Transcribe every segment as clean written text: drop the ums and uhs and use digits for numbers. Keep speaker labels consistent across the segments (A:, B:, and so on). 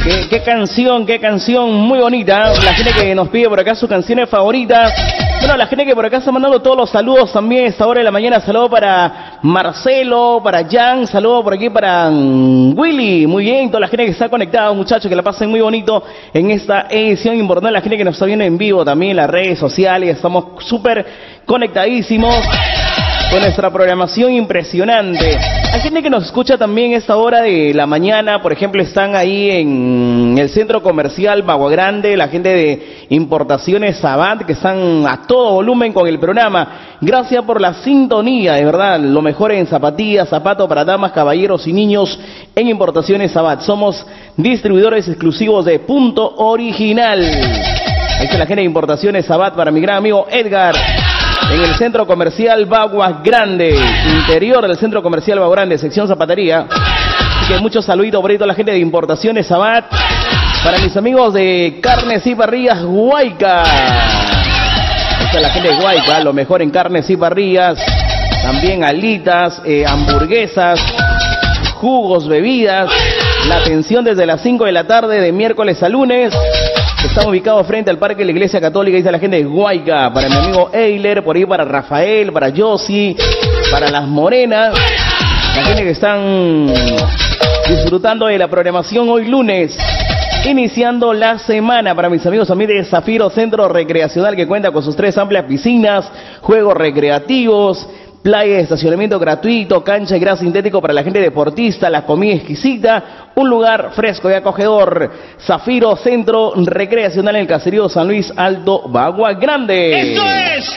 A: Qué canción muy bonita. La gente que nos pide por acá sus canciones favoritas. Bueno, la gente que por acá está mandando todos los saludos también a esta hora de la mañana. Saludo para Marcelo, para Jan, saludo por aquí para Willy. Muy bien, toda la gente que está conectada, muchachos, que la pasen muy bonito en esta edición importante. La gente que nos está viendo en vivo también en las redes sociales. Estamos súper conectadísimos con nuestra programación impresionante. Hay gente que nos escucha también a esta hora de la mañana, por ejemplo, están ahí en el centro comercial Bagua Grande, la gente de Importaciones Sabat, que están a todo volumen con el programa. Gracias por la sintonía, de verdad, lo mejor en zapatillas, zapatos para damas, caballeros y niños en Importaciones Sabat. Somos distribuidores exclusivos de Punto Original. Ahí está la gente de Importaciones Sabat para mi gran amigo Edgar. En el centro comercial Baguas Grande, interior del centro comercial Baguas Grande, sección zapatería. Así que muchos saluditos por ahí a toda la gente de Importaciones Sabat. Para mis amigos de Carnes y Parrillas Huayca. Esta es la gente de Huayca, lo mejor en carnes y parrillas. También alitas, hamburguesas, jugos, bebidas. La atención desde las 5 de la tarde de miércoles a lunes. Estamos ubicados frente al Parque de la Iglesia Católica. Dice la gente de Huayca. Para mi amigo Eiler, por ahí para Rafael, para Yossi, para las morenas. La gente que están disfrutando de la programación hoy lunes, iniciando la semana. Para mis amigos también de Zafiro Centro Recreacional, que cuenta con sus 3 amplias piscinas, juegos recreativos, playa de estacionamiento gratuito, cancha y gras sintético para la gente deportista, la comida exquisita, un lugar fresco y acogedor. Zafiro Centro Recreacional en el caserío San Luis Alto, Bagua Grande. ¡Esto es!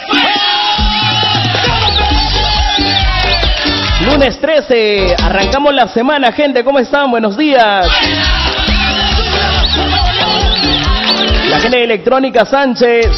A: Lunes 13, arrancamos la semana, gente, ¿cómo están? Buenos días. La gente de Electrónica Sánchez.